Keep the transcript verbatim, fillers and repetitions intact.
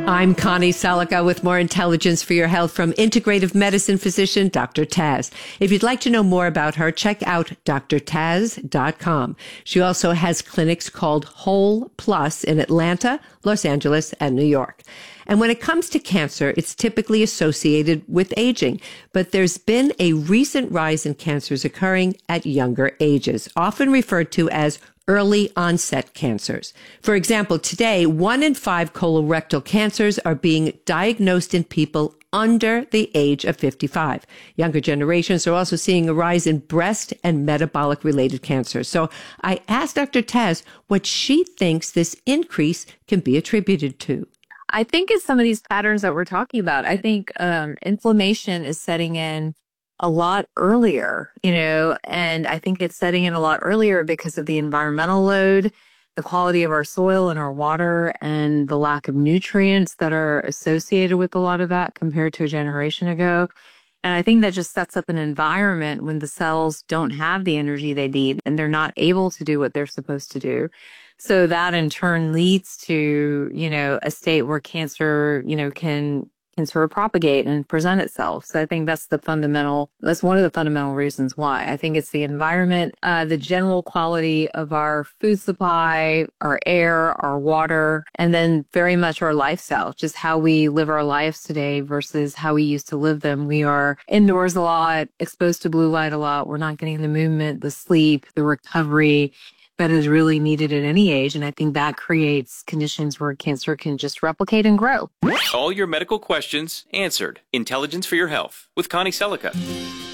I'm Connie Salica with more intelligence for your health from integrative medicine physician Doctor Taz. If you'd like to know more about her, check out D R taz dot com. She also has clinics called Whole Plus in Atlanta, Los Angeles, and New York. And when it comes to cancer, it's typically associated with aging. But there's been a recent rise in cancers occurring at younger ages, often referred to as early onset cancers. For example, today, one in five colorectal cancers are being diagnosed in people under the age of fifty-five. Younger generations are also seeing a rise in breast and metabolic related cancers. So I asked Doctor Taz what she thinks this increase can be attributed to. I think it's some of these patterns that we're talking about. I think um, inflammation is setting in a lot earlier, you know, and I think it's setting in a lot earlier because of the environmental load, the quality of our soil and our water, and the lack of nutrients that are associated with a lot of that compared to a generation ago. And I think that just sets up an environment when the cells don't have the energy they need and they're not able to do what they're supposed to do. So that in turn leads to, you know, a state where cancer, you know, can can sort of propagate and present itself. So I think that's the fundamental, that's one of the fundamental reasons why. I think it's the environment, uh, the general quality of our food supply, our air, our water, and then very much our lifestyle, just how we live our lives today versus how we used to live them. We are indoors a lot, exposed to blue light a lot. We're not getting the movement, the sleep, the recovery that is really needed at any age. And I think that creates conditions where cancer can just replicate and grow. All your medical questions answered. Intelligence for your health with Connie Salica.